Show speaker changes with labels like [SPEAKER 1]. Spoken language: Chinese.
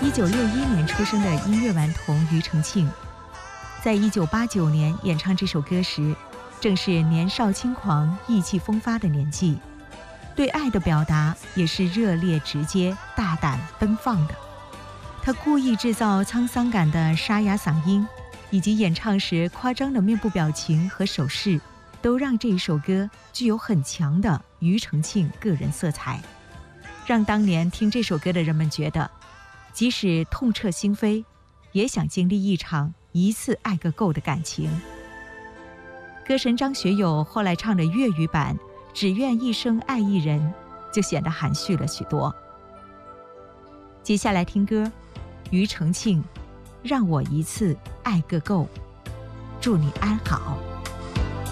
[SPEAKER 1] 1961年出生的音乐顽童庾澄庆，在1989年演唱这首歌时，正是年少轻狂、意气风发的年纪，对爱的表达也是热烈、直接、大胆、奔放的。他故意制造沧桑感的沙哑嗓音，以及演唱时夸张的面部表情和手势，都让这一首歌具有很强的庾澄庆个人色彩，让当年听这首歌的人们觉得，即使痛彻心扉，也想经历一场一次爱个够的感情。歌神张学友后来唱的粤语版《只愿一生爱一人》就显得含蓄了许多。接下来听歌，庾澄庆，让我一次爱个够，祝你安好。